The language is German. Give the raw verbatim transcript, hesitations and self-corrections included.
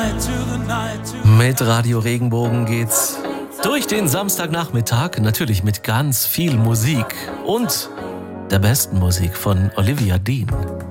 Mit Radio Regenbogen geht's durch den Samstagnachmittag, natürlich mit ganz viel Musik und der besten Musik von Olivia Dean.